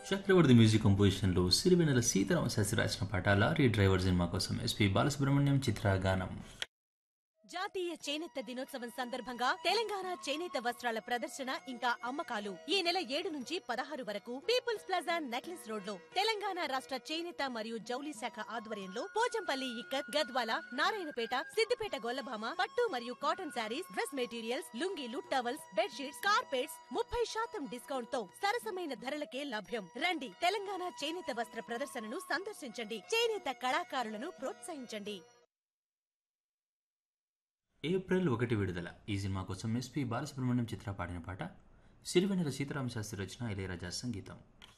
చక్రవర్తి music కంపోజిషన్లో Sirivennela Sitarama Sastry రాసిన పాట lorry driver cinema కోసం ఎస్పి బాలసుబ్రహ్మణ్యం చిత్రగానం. జాతీయ చేనేత దినోత్సవం సందర్భంగా తెలంగాణ చేనేత వస్త్రాల ప్రదర్శన ఇంకా అమ్మకాలు ఈ నెల 7 నుంచి 16 వరకు పీపుల్స్ ప్లాజా నెక్లెస్ రోడ్ లో తెలంగాణ రాష్ట్ర చేనేత మరియు జౌళి శాఖ ఆధ్వర్యంలో పోచంపల్లి ఇక్కత్, గద్వాల, నారాయణపేట, సిద్దిపేట గొల్లభామ పట్టు మరియు cotton saris, dress materials, లుంగీలు, towels, bedsheets, carpets 30% discount తో సరసమైన ధరలకే లభ్యం. రండి, తెలంగాణ చేనేత వస్త్ర ప్రదర్శనను సందర్శించండి. చేనేత కళాకారులను ప్రోత్సహించండి. ఏప్రిల్ 1 విడుదల. ఈ సినిమా కోసం ఎస్పి బాలసుబ్రహ్మణ్యం చిత్ర పాడిన పాట. సిరివెన్నెల సీతారామ శాస్త్రి రచన, ఇళయరాజా సంగీతం.